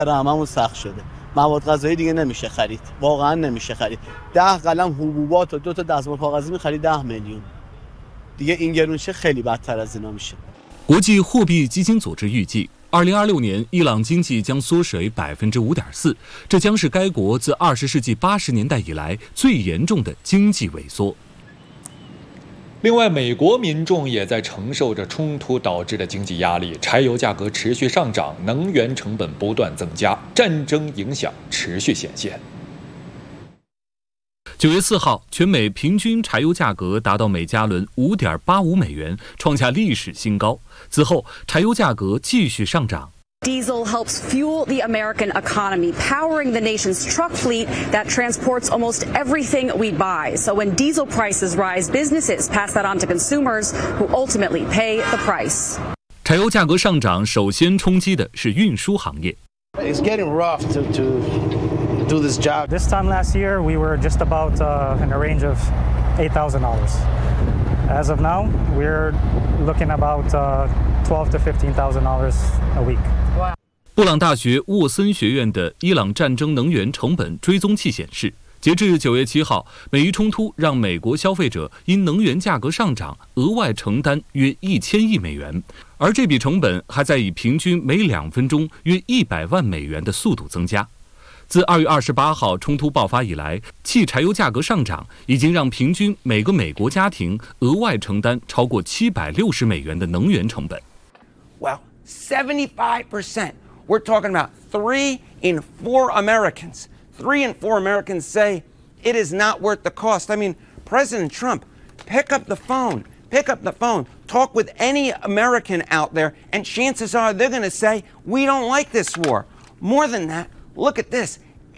رممون سخت شده. مواد غذایی دیگه نمیشه خرید. واقعا نمیشه خرید. 10 قلم حبوبات و 2 تا دستمال کاغذی می‌خرید 10 میلیون. دیگه این گرون شه خیلی بدتر از اینا میشه. 国际货币基金组织预计，2026年伊朗经济将缩水5.4%，这将是该国自20世纪80年代以来最严重的经济萎缩。 另外，美国民众也在承受着冲突导致的经济压力，柴油价格持续上涨，能源成本不断增加，战争影响持续显现。 9月4号，全美平均柴油价格达到每加仑5.85美元，创下历史新高。此后，柴油价格继续上涨。 Diesel helps fuel the American economy, powering the nation's truck fleet that transports almost everything we buy. So when diesel prices rise, businesses pass that on to consumers who ultimately pay the price. 柴油价格上涨首先冲击的是运输行业。 It's getting rough to do this job. This time last year, we were just about in a range of $8,000. As of now, we're looking about $12,000 to $15,000 a week. 布朗大学沃森学院的伊朗战争能源成本追踪器显示，截至9月7号，美伊冲突让美国消费者因能源价格上涨额外承担约1000亿美元，而这笔成本还在以平均每2分钟约100万美元的速度增加。自2月28号冲突爆发以来，汽柴油价格上涨已经让平均每个美国家庭额外承担超过760美元的能源成本。 Well, 75%. We're talking about 3 in 4 Americans. 3 in 4 Americans say it is not worth the cost. I mean, President Trump, pick up the phone, talk with any American out there, and chances are they're going to say, we don't like this war. More than that, look at this.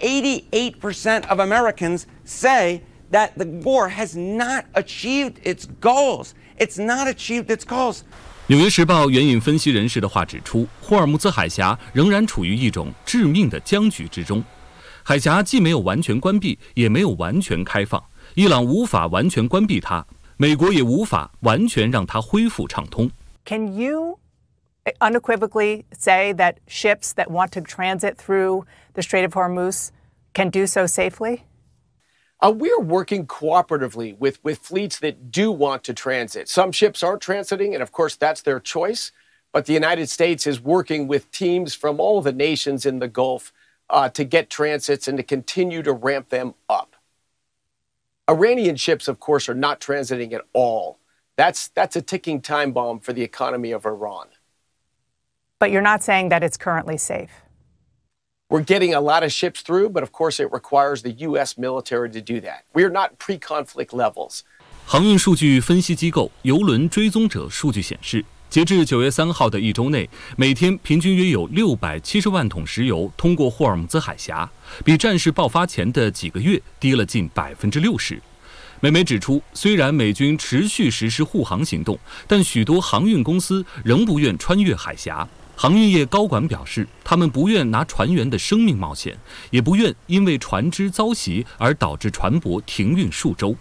88% of Americans say that the war has not achieved its goals. It's not achieved its goals. 纽约时报援引分析人士的话指出，霍尔木兹海峡仍然处于一种致命的僵局之中。海峡既没有完全关闭，也没有完全开放，伊朗无法完全关闭它，美国也无法完全让它恢复畅通。 Can you unequivocally say that ships that want to transit through the Strait of Hormuz can do so safely? We're working cooperatively with fleets that do want to transit. Some ships aren't transiting, and of course that's their choice. But the United States is working with teams from all the nations in the Gulf to get transits and to continue to ramp them up. Iranian ships, of course, are not transiting at all. That's a ticking time bomb for the economy of Iran. But you're not saying that it's currently safe. We're getting a lot of ships through, but of course it requires the U.S. military to do that. We are not pre-conflict levels. 航运数据分析机构邮轮追踪者数据显示，截至9月3号的一周内，每天平均约有670万桶石油通过霍尔木兹海峡，比战事爆发前的几个月低了近60%。美媒指出，虽然美军持续实施护航行动，但许多航运公司仍不愿穿越海峡。航运业高管表示，他们不愿拿船员的生命冒险，也不愿因为船只遭袭而导致船舶停运数周。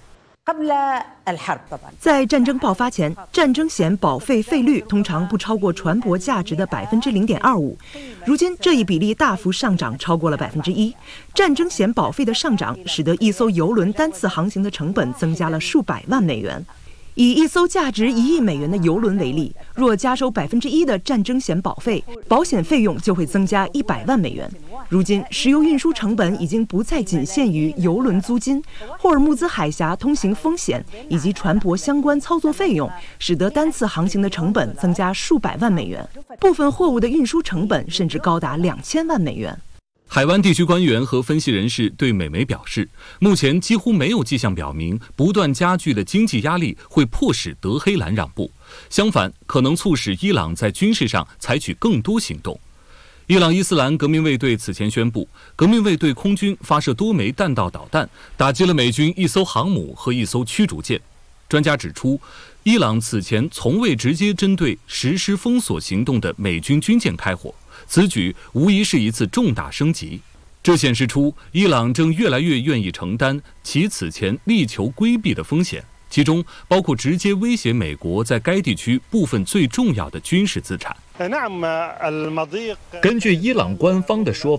在战争爆发前，战争险保费费率通常不超过船舶价值的0.25%。如今这一比例大幅上涨，超过了1%。战争险保费的上涨，使得一艘邮轮单次航行的成本增加了数百万美元。以一艘价值1亿美元的邮轮为例，若加收1%的战争险保费，保险费用就会增加100万美元。如今，石油运输成本已经不再仅限于邮轮租金，霍尔木兹海峡通行风险以及船舶相关操作费用，使得单次航行的成本增加数百万美元，部分货物的运输成本甚至高达2000万美元。 海湾地区官员和分析人士对美媒表示，目前几乎没有迹象表明不断加剧的经济压力会迫使德黑兰让步，相反，可能促使伊朗在军事上采取更多行动。伊朗伊斯兰革命卫队此前宣布，革命卫队空军发射多枚弹道导弹，打击了美军1艘航母和1艘驱逐舰。专家指出，伊朗此前从未直接针对实施封锁行动的美军军舰开火，此举无疑是一次重大升级。这显示出伊朗正越来越愿意承担其此前力求规避的风险，其中包括直接威胁美国在该地区部分最重要的军事资产。 根据伊朗官方的说